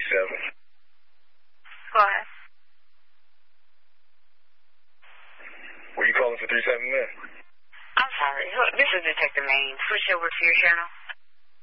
Go ahead. Were you calling for 3-7 men? I'm sorry. This is Detective Maines. Switch over to your channel.